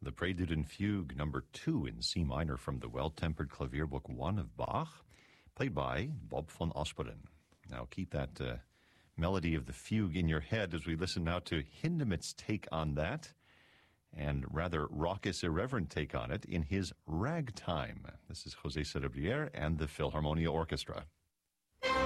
the Prelude and Fugue number 2 in C minor from the Well-Tempered Clavier Book 1 of Bach, played by Bob van Osperen. Now keep that melody of the fugue in your head as we listen now to Hindemith's take on that, and rather raucous, irreverent take on it in his Ragtime. This is José Cerebriere and the Philharmonia Orchestra.